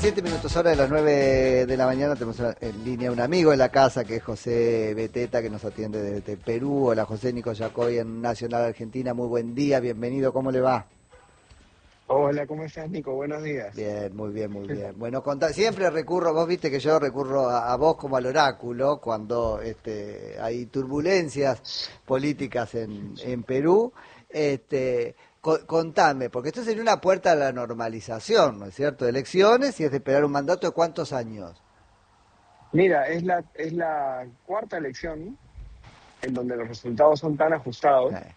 7 minutos, hora de las 9 de la mañana, tenemos en línea un amigo en la casa que es José Beteta, que nos atiende desde Perú. Hola José, Nico Yacoy en Nacional Argentina, muy buen día, bienvenido, ¿cómo le va? Hola, ¿cómo estás, Nico? Buenos días. Bien, muy bien, muy bien. Bueno, siempre recurro, vos viste que yo recurro a vos como al oráculo cuando hay turbulencias políticas en Perú. Contame, porque esto sería una puerta a la normalización, ¿no es cierto? Elecciones y es de esperar un mandato de ¿cuántos años? Mira, es la cuarta elección en donde los resultados son tan ajustados. Eh,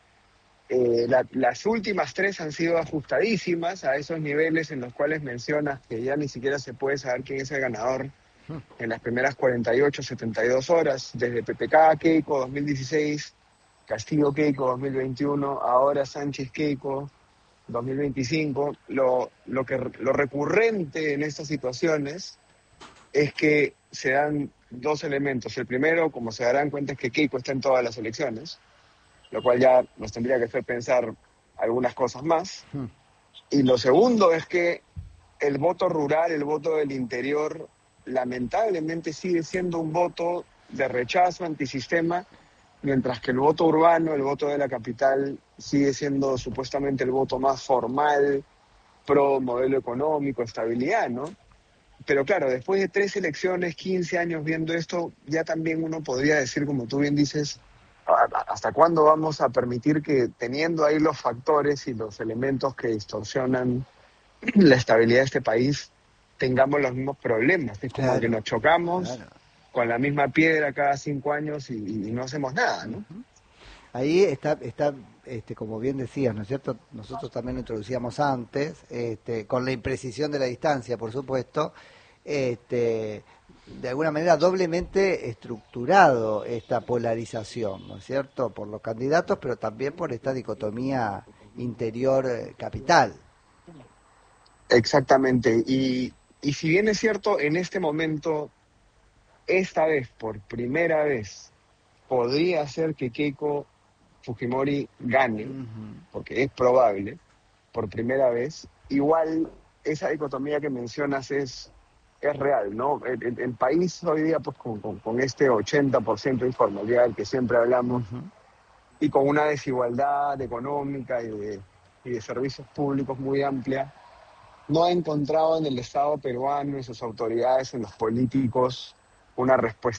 Las últimas tres han sido ajustadísimas a esos niveles en los cuales mencionas que ya ni siquiera se puede saber quién es el ganador en las primeras 48, 72 horas, desde PPK, Keiko 2016, Castillo Keiko 2021, ahora Sánchez Keiko 2025. Lo recurrente en estas situaciones es que se dan dos elementos. El primero, como se darán cuenta, es que Keiko está en todas las elecciones, lo cual ya nos tendría que hacer pensar algunas cosas más. Y lo segundo es que el voto rural, el voto del interior, lamentablemente sigue siendo un voto de rechazo antisistema, mientras que el voto urbano, el voto de la capital, sigue siendo supuestamente el voto más formal, pro modelo económico, estabilidad, ¿no? Pero claro, después de 3 elecciones, 15 años viendo esto, ya también uno podría decir, como tú bien dices, ¿hasta cuándo vamos a permitir que, teniendo ahí los factores y los elementos que distorsionan la estabilidad de este país, tengamos los mismos problemas? Es como que claro, nos chocamos claro. con la misma piedra cada 5 años y no hacemos nada, ¿no? Ahí está, como bien decías, ¿no es cierto? Nosotros también lo introducíamos antes, con la imprecisión de la distancia, por supuesto, de alguna manera doblemente estructurado esta polarización, ¿no es cierto? Por los candidatos, pero también por esta dicotomía interior-capital. Exactamente. Y si bien es cierto, en este momento, esta vez, por primera vez, podría ser que Keiko Fujimori gane, Ujú. porque es probable, por primera vez, igual esa dicotomía que mencionas es real, ¿no? El país hoy día, pues con este 80% de informalidad del que siempre hablamos, Ujú. y con una desigualdad económica y de servicios públicos muy amplia, no ha encontrado en el Estado peruano, en sus autoridades, en los políticos, una respuesta